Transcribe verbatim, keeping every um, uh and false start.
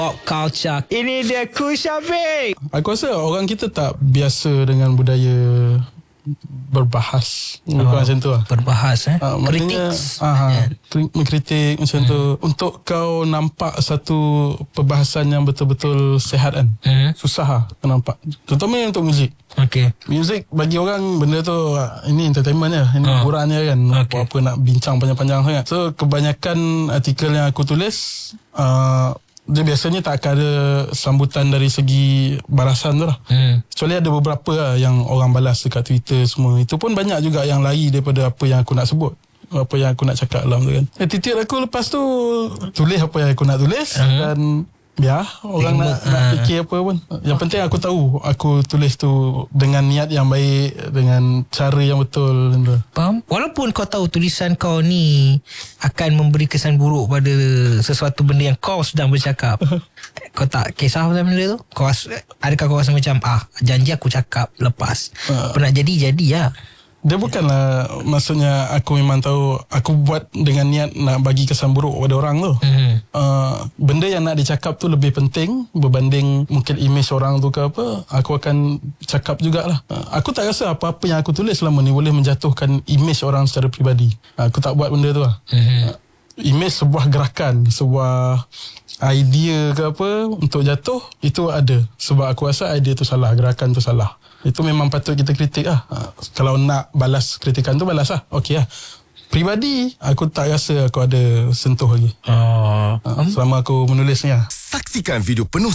Pop culture. Ini dia Kushafiq. Aku rasa orang kita tak biasa dengan budaya berbahas, oh, macam tu lah. Berbahas eh uh, kritik uh, mengkritik macam hmm. tu. Untuk kau nampak satu perbahasan yang betul-betul sihat kan, hmm. susah lah kau nampak. Terutama untuk muzik. Okay. Muzik bagi orang benda tu, ini entertainment je, ini hiburan je kan. Okay. Apa-apa nak bincang panjang-panjang sangat. So kebanyakan artikel yang aku tulis, uh, dia biasanya tak akan ada sambutan dari segi balasan tu lah. Hmm. Kecuali ada beberapa lah yang orang balas dekat Twitter semua. Itu pun banyak juga yang lari daripada apa yang aku nak sebut, apa yang aku nak cakap dalam tu kan. Attitude aku lepas tu, tulis apa yang aku nak tulis. Hmm. Dan ya, orang nak, nak fikir apa pun. Yang penting aku tahu aku tulis tu dengan niat yang baik, dengan cara yang betul. Faham? Walaupun kau tahu tulisan kau ni akan memberi kesan buruk pada sesuatu benda yang kau sedang bercakap, kau tak kisah pasal benda tu? Kau rasa, adakah kau rasa macam, ah, janji aku cakap lepas, uh, pernah jadi, jadi lah. Dia bukanlah, maksudnya aku memang tahu aku buat dengan niat nak bagi kesan buruk pada orang tu. Mm-hmm. Uh, benda yang nak dicakap tu lebih penting berbanding mungkin image orang tu ke apa. Aku akan cakap jugalah. Uh, aku tak rasa apa-apa yang aku tulis selama ni boleh menjatuhkan image orang secara peribadi. Uh, aku tak buat benda tu lah. Mm-hmm. Uh, image sebuah gerakan, sebuah idea ke apa untuk jatuh, itu ada. Sebab aku rasa idea tu salah, gerakan tu salah. Itu memang patut kita kritik lah. Ha, kalau nak balas kritikan tu, balas lah. Okey lah. Peribadi, aku tak rasa aku ada sentuh lagi. Uh, ha, selama aku menulis ni lah. Saksikan video penuh